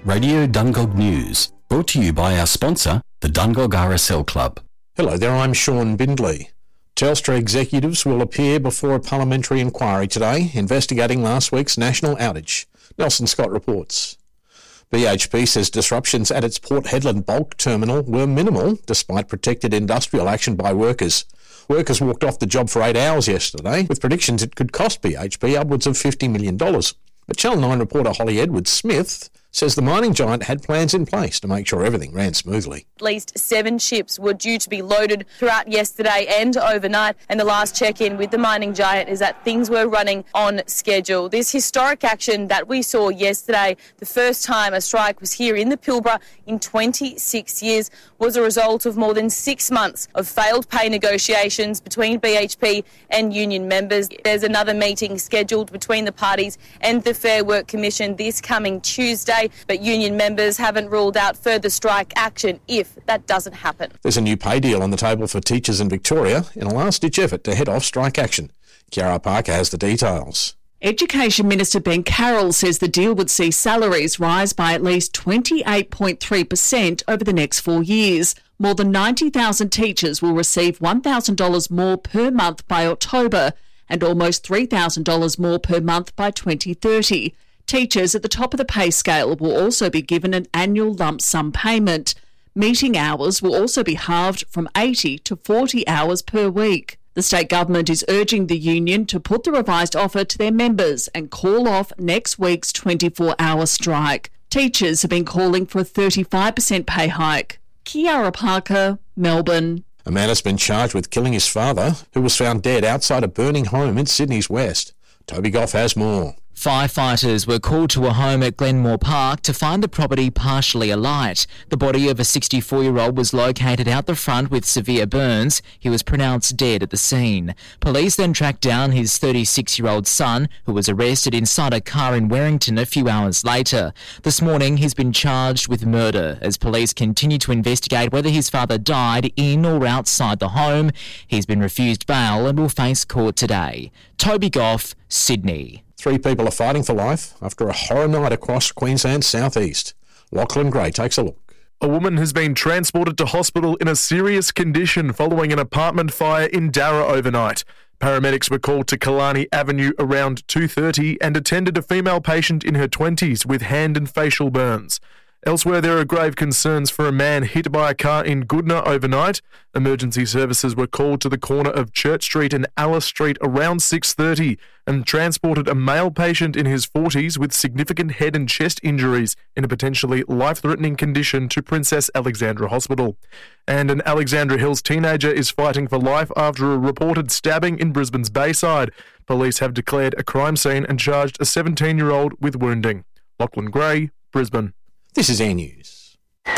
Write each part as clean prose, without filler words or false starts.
Radio Dungog News, brought to you by our sponsor, the Dungog RSL Club. Hello there, I'm Sean Bindley. Telstra executives will appear before a parliamentary inquiry today investigating last week's national outage. Nelson Scott reports. BHP says disruptions at its Port Hedland bulk terminal were minimal despite protected industrial action by workers. Workers walked off the job for 8 hours yesterday with predictions it could cost BHP upwards of $50 million. But Channel 9 reporter Holly Edwards-Smith says the mining giant had plans in place to make sure everything ran smoothly. At least 7 ships were due to be loaded throughout yesterday and overnight, and the last check-in with the mining giant is that things were running on schedule. This historic action that we saw yesterday, the first time a strike was here in the Pilbara in 26 years, was a result of more than 6 months of failed pay negotiations between BHP and union members. There's another meeting scheduled between the parties and the Fair Work Commission this coming Tuesday, but union members haven't ruled out further strike action if that doesn't happen. There's a new pay deal on the table for teachers in Victoria in a last-ditch effort to head off strike action. Kiara Parker has the details. Education Minister Ben Carroll says the deal would see salaries rise by at least 28.3% over the next 4 years. More than 90,000 teachers will receive $1,000 more per month by October and almost $3,000 more per month by 2030. Teachers at the top of the pay scale will also be given an annual lump sum payment. Meeting hours will also be halved from 80 to 40 hours per week. The state government is urging the union to put the revised offer to their members and call off next week's 24-hour strike. Teachers have been calling for a 35% pay hike. Kiara Parker, Melbourne. A man has been charged with killing his father, who was found dead outside a burning home in Sydney's west. Toby Goff has more. Firefighters were called to a home at Glenmore Park to find the property partially alight. The body of a 64-year-old was located out the front with severe burns. He was pronounced dead at the scene. Police then tracked down his 36-year-old son, who was arrested inside a car in Warrington a few hours later. This morning, he's been charged with murder as police continue to investigate whether his father died in or outside the home. He's been refused bail and will face court today. Toby Goff, Sydney. 3 people are fighting for life after a horror night across Queensland's southeast. Lachlan Gray takes a look. A woman has been transported to hospital in a serious condition following an apartment fire in Darra overnight. Paramedics were called to Killarney Avenue around 2:30 and attended a female patient in her 20s with hand and facial burns. Elsewhere, there are grave concerns for a man hit by a car in Goodna overnight. Emergency services were called to the corner of Church Street and Alice Street around 6:30 and transported a male patient in his 40s with significant head and chest injuries in a potentially life-threatening condition to Princess Alexandra Hospital. And an Alexandra Hills teenager is fighting for life after a reported stabbing in Brisbane's Bayside. Police have declared a crime scene and charged a 17-year-old with wounding. Lachlan Gray, Brisbane. This is Air News.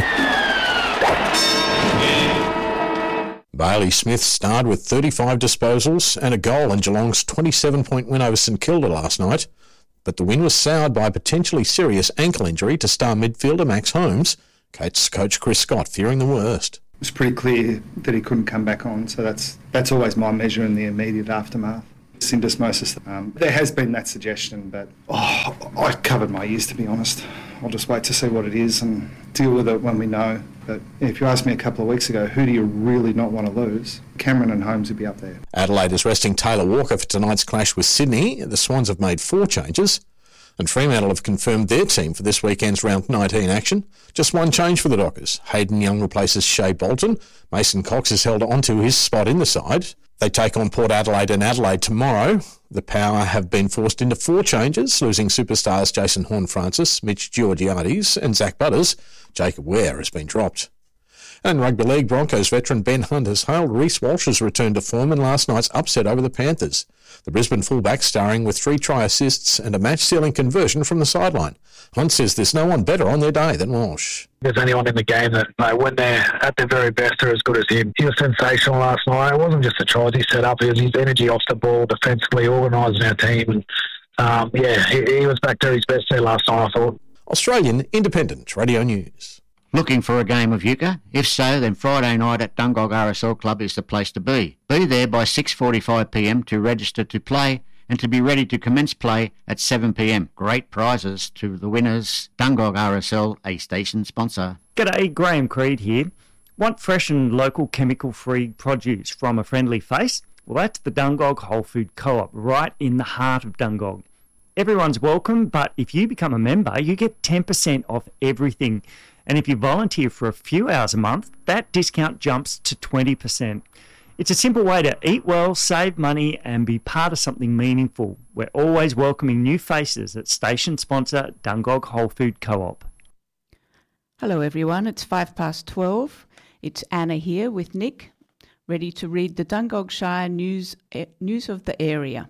Bailey Smith starred with 35 disposals and a goal in Geelong's 27-point win over St Kilda last night, but the win was soured by a potentially serious ankle injury to star midfielder Max Holmes. Coach Chris Scott fearing the worst. It was pretty clear that he couldn't come back on, so that's always my measure in the immediate aftermath. Syndesmosis. There has been that suggestion, but I covered my ears, to be honest. I'll just wait to see what it is and deal with it when we know. But if you asked me a couple of weeks ago, who do you really not want to lose? Cameron and Holmes would be up there. Adelaide is resting Taylor Walker for tonight's clash with Sydney. The Swans have made 4 changes. And Fremantle have confirmed their team for this weekend's round 19 action. Just one change for the Dockers. Hayden Young replaces Shea Bolton. Mason Cox has held on to his spot in the side. They take on Port Adelaide and Adelaide tomorrow. The Power have been forced into 4 changes, losing superstars Jason Horne-Francis, Mitch Georgiades and Zach Butters. Jacob Ware has been dropped. And Rugby League, Broncos veteran Ben Hunt has hailed Reece Walsh's return to form in last night's upset over the Panthers. The Brisbane fullback starring with 3 try assists and a match-sealing conversion from the sideline. Hunt says there's no one better on their day than Walsh. There's anyone in the game that, when they're at their very best, they're as good as him. He was sensational last night. It wasn't just the tries he set up. It was his energy off the ball, defensively organising our team. And, he was back to his best there last night, I thought. Australian Independent Radio News. Looking for a game of euchre? If so, then Friday night at Dungog RSL Club is the place to be. Be there by 6:45 p.m. to register to play and to be ready to commence play at 7 p.m. Great prizes to the winners. Dungog RSL, a station sponsor. G'day, Graham Creed here. Want fresh and local chemical-free produce from a friendly face? Well, that's the Dungog Whole Food Co-op, right in the heart of Dungog. Everyone's welcome, but if you become a member, you get 10% off everything. And if you volunteer for a few hours a month, that discount jumps to 20%. It's a simple way to eat well, save money, and be part of something meaningful. We're always welcoming new faces at station sponsor Dungog Whole Food Co-op. Hello everyone, it's 12:05. It's Anna here with Nick, ready to read the Dungog Shire news of the area.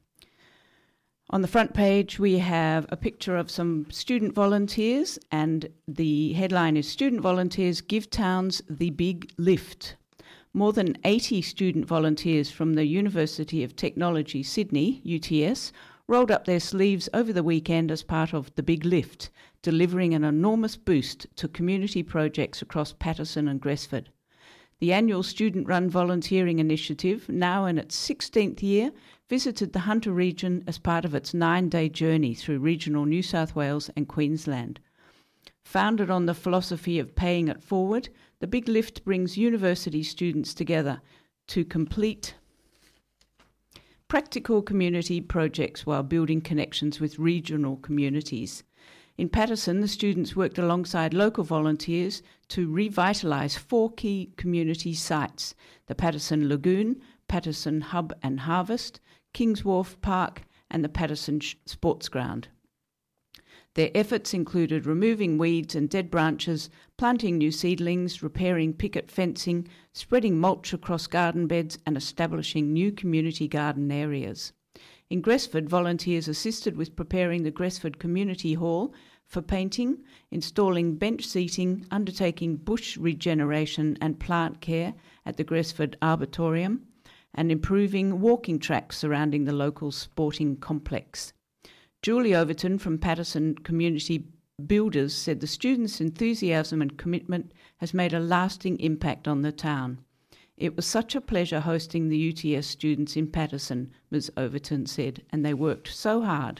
On the front page we have a picture of some student volunteers, and the headline is Student Volunteers Give Towns the Big Lift. More than 80 student volunteers from the University of Technology Sydney, UTS, rolled up their sleeves over the weekend as part of the Big Lift, delivering an enormous boost to community projects across Paterson and Gresford. The annual student-run volunteering initiative, now in its 16th year, visited the Hunter region as part of its 9-day journey through regional New South Wales and Queensland. Founded on the philosophy of paying it forward, the Big Lift brings university students together to complete practical community projects while building connections with regional communities. In Paterson, the students worked alongside local volunteers to revitalise 4 key community sites: the Paterson Lagoon, Paterson Hub and Harvest, Kings Wharf Park and the Paterson Sports Ground. Their efforts included removing weeds and dead branches, planting new seedlings, repairing picket fencing, spreading mulch across garden beds and establishing new community garden areas. In Gresford, volunteers assisted with preparing the Gresford Community Hall for painting, installing bench seating, undertaking bush regeneration and plant care at the Gresford Arboretum, and improving walking tracks surrounding the local sporting complex. Julie Overton from Paterson Community Builders said the students' enthusiasm and commitment has made a lasting impact on the town. It was such a pleasure hosting the UTS students in Paterson, Ms. Overton said, and they worked so hard.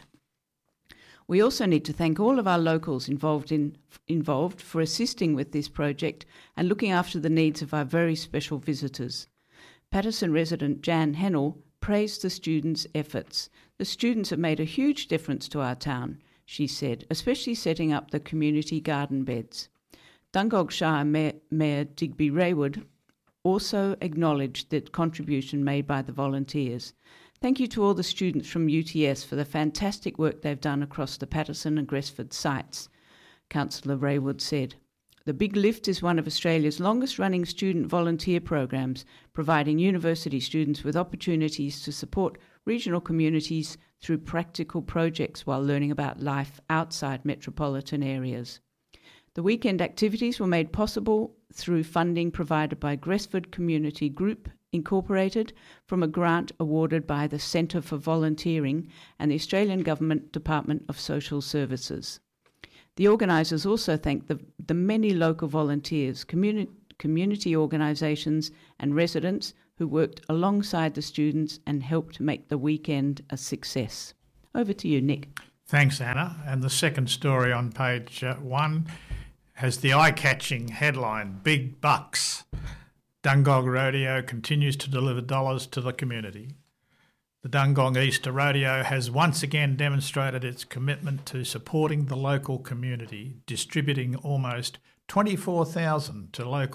We also need to thank all of our locals involved for assisting with this project and looking after the needs of our very special visitors. Paterson resident Jan Hennell praised the students' efforts. The students have made a huge difference to our town, she said, especially setting up the community garden beds. Dungog Shire Mayor Digby Raywood also acknowledged the contribution made by the volunteers. Thank you to all the students from UTS for the fantastic work they've done across the Paterson and Gresford sites, Councillor Raywood said. The Big Lift is one of Australia's longest-running student volunteer programs, providing university students with opportunities to support regional communities through practical projects while learning about life outside metropolitan areas. The weekend activities were made possible through funding provided by Gresford Community Group Incorporated from a grant awarded by the Centre for Volunteering and the Australian Government Department of Social Services. The organisers also thanked the many local volunteers, community organisations and residents who worked alongside the students and helped make the weekend a success. Over to you, Nick. Thanks, Anna. And the second story on page 1 has the eye-catching headline, Big Bucks. Dungog Rodeo continues to deliver dollars to the community. The Dungog Easter Rodeo has once again demonstrated its commitment to supporting the local community, distributing almost $24,000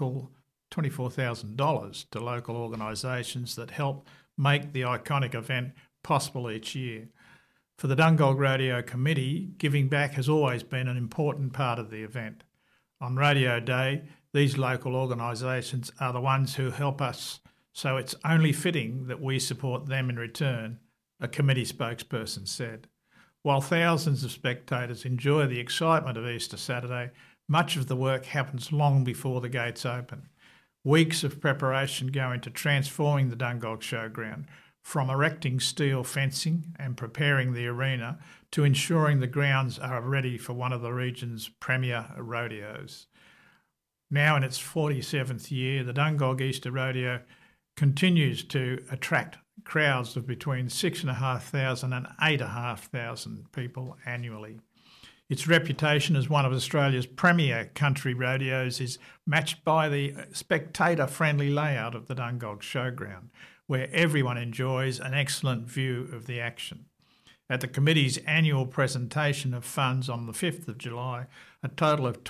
to local organisations that help make the iconic event possible each year. For the Dungog Rodeo Committee, giving back has always been an important part of the event. On Rodeo Day, these local organisations are the ones who help us, so it's only fitting that we support them in return, a committee spokesperson said. While thousands of spectators enjoy the excitement of Easter Saturday, much of the work happens long before the gates open. Weeks of preparation go into transforming the Dungog Showground, from erecting steel fencing and preparing the arena to ensuring the grounds are ready for one of the region's premier rodeos. Now in its 47th year, the Dungog Easter Rodeo continues to attract crowds of between 6,500 and 8,500 people annually. Its reputation as one of Australia's premier country rodeos is matched by the spectator-friendly layout of the Dungog Showground, where everyone enjoys an excellent view of the action. At the committee's annual presentation of funds on the 5th of July, a total of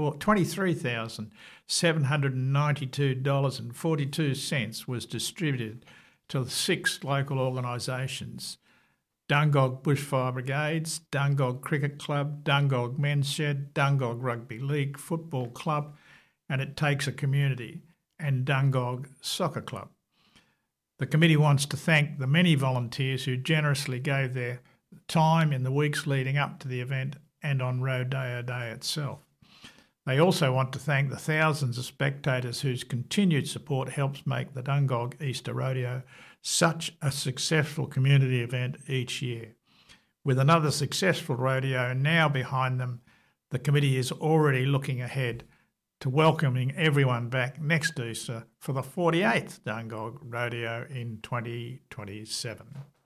$23,792.42 was distributed to 6 local organisations: Dungog Bushfire Brigades, Dungog Cricket Club, Dungog Men's Shed, Dungog Rugby League Football Club, and It Takes a Community, and Dungog Soccer Club. The committee wants to thank the many volunteers who generously gave their time in the weeks leading up to the event and on Rodeo Day itself. They also want to thank the thousands of spectators whose continued support helps make the Dungog Easter Rodeo such a successful community event each year. With another successful rodeo now behind them, the committee is already looking ahead to welcoming everyone back next Easter for the 48th Dungog Rodeo in 2027.